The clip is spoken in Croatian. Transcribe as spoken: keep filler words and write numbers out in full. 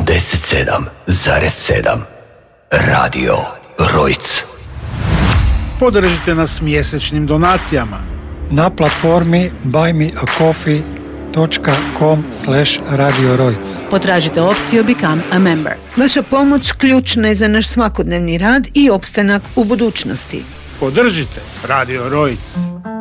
osamdeset sedam zarez sedam Radio Rojc. Podržite nas mjesečnim donacijama na platformi buymeacoffee dot com slash Radio Rojc. Potražite opciju Become a Member. Vaša pomoć ključna je za naš svakodnevni rad i opstanak u budućnosti. Podržite Radio Rojc.